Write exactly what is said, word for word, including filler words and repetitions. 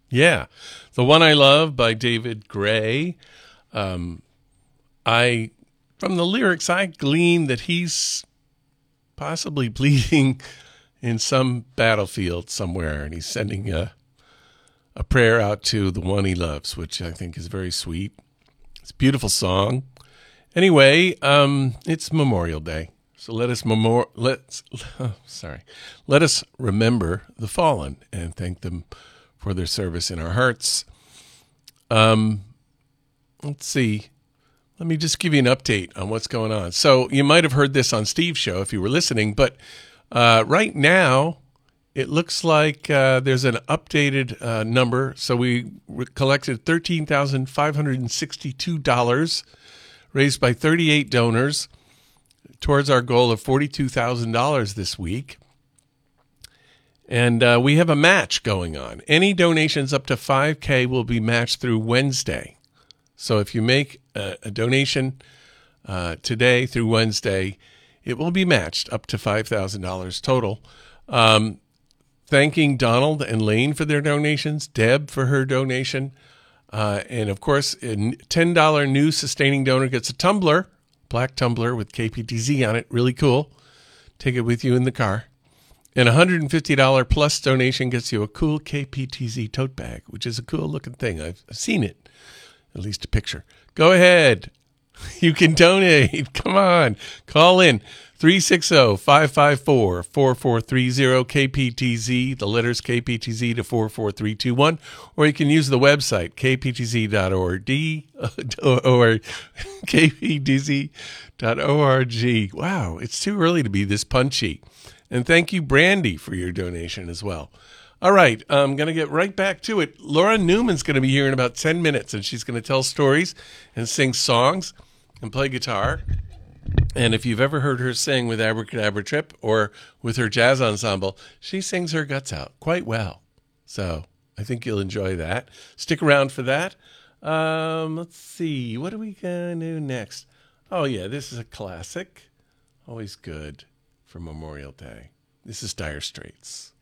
Yeah. The One I Love by David Gray. Um, I, from the lyrics, I glean that he's possibly bleeding in some battlefield somewhere, and he's sending a, a prayer out to the one he loves, which I think is very sweet. It's a beautiful song. Anyway, um, it's Memorial Day. So let us memor- let's oh, sorry, let us remember the fallen and thank them for their service in our hearts. Um, let's see. Let me just give you an update on what's going on. So you might have heard this on Steve's show if you were listening, but uh, right now it looks like uh, there's an updated uh, number. So we re- collected thirteen thousand five hundred sixty-two dollars raised by thirty-eight donors towards our goal of forty-two thousand dollars this week. And uh, we have a match going on. Any donations up to five K will be matched through Wednesday. So if you make a, a donation uh, today through Wednesday, it will be matched up to five thousand dollars total. Um, thanking Donald and Lane for their donations, Deb for her donation, uh, and of course, a ten dollars new sustaining donor gets a tumbler, black tumbler with K P T Z on it, really cool. Take it with you in the car. And a one hundred fifty dollars plus donation gets you a cool K P T Z tote bag, which is a cool looking thing. I've, I've seen it, at least a picture. Go ahead. You can donate. Come on. Call in three six zero, five five four, four four three zero K P T Z, the letters K P T Z to four four three two one, or you can use the website k p t z dot org or k p t z dot org. Wow, it's too early to be this punchy. And thank you, Brandy, for your donation as well. All right, I'm going to get right back to it. Laura Newman's going to be here in about ten minutes, and she's going to tell stories and sing songs and play guitar. And if you've ever heard her sing with Abracadabra Trip or with her jazz ensemble, she sings her guts out quite well. So I think you'll enjoy that. Stick around for that. Um, let's see. What are we going to do next? Oh, yeah, this is a classic. Always good for Memorial Day. This is Dire Straits.